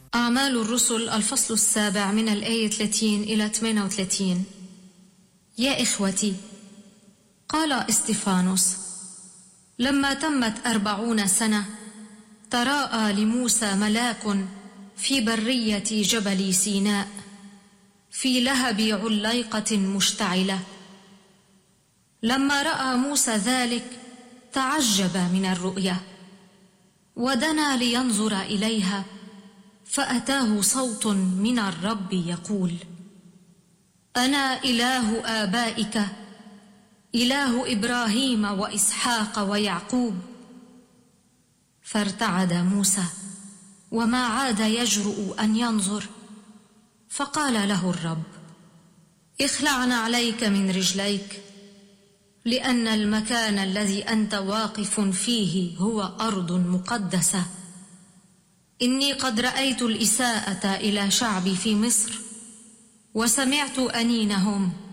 أعمال الرسل الفصل 7 من الآية 30 إلى 38. يا إخوتي، قال استفانوس: لما تمت 40 سنة تراءى لموسى ملاك في برية جبل سيناء في لهب عليقة مشتعلة. لما رأى موسى ذلك تعجب من الرؤية، ودنا لينظر إليها، فأتاه صوت من الرب يقول: أنا إله آبائك، إله إبراهيم وإسحاق ويعقوب. فارتعد موسى وما عاد يجرؤ أن ينظر، فقال له الرب: اخلع عليك من رجليك، لأن المكان الذي أنت واقف فيه هو أرض مقدسة. إني قد رأيت الإساءة إلى شعبي في مصر، وسمعت أنينهم